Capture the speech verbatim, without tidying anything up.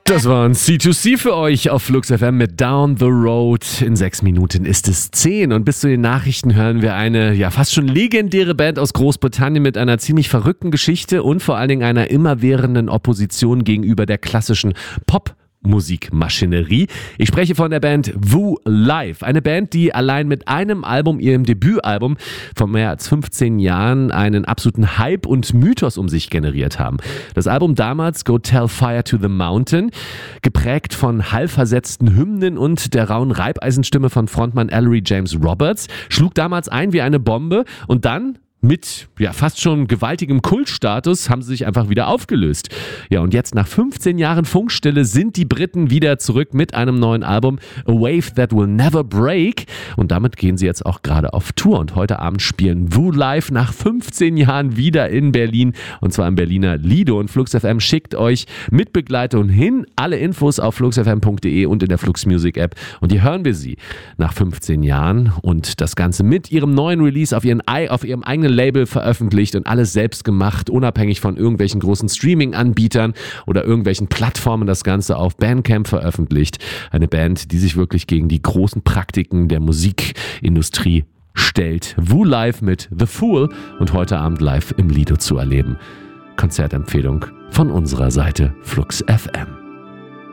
Das war ein C zwei C für euch auf Flux F M mit Down the Road. In sechs Minuten ist es zehn und bis zu den Nachrichten hören wir eine ja fast schon legendäre Band aus Großbritannien mit einer ziemlich verrückten Geschichte und vor allen Dingen einer immerwährenden Opposition gegenüber der klassischen Pop- Musikmaschinerie. Ich spreche von der Band Woo Live. Eine Band, die allein mit einem Album, ihrem Debütalbum von mehr als fünfzehn Jahren, einen absoluten Hype und Mythos um sich generiert haben. Das Album damals, Go Tell Fire to the Mountain, geprägt von hallversetzten Hymnen und der rauen Reibeisenstimme von Frontmann Ellery James Roberts, schlug damals ein wie eine Bombe und dann mit ja fast schon gewaltigem Kultstatus haben sie sich einfach wieder aufgelöst. Ja, und jetzt nach fünfzehn Jahren Funkstille sind die Briten wieder zurück mit einem neuen Album, A Wave That Will Never Break. Und damit gehen sie jetzt auch gerade auf Tour. Und heute Abend spielen Woo Live nach fünfzehn Jahren wieder in Berlin. Und zwar im Berliner Lido. Und Flux F M schickt euch mit Begleitung hin. Alle Infos auf flux f m punkt d e und in der Flux Music App. Und hier hören wir sie nach fünfzehn Jahren. Und das Ganze mit ihrem neuen Release auf, ihren, auf ihrem eigenen Label veröffentlicht und alles selbst gemacht, unabhängig von irgendwelchen großen Streaming-Anbietern oder irgendwelchen Plattformen, das Ganze auf Bandcamp veröffentlicht. Eine Band, die sich wirklich gegen die großen Praktiken der Musikindustrie stellt. Woo Live mit The Fool und heute Abend live im Lido zu erleben. Konzertempfehlung von unserer Seite Flux F M.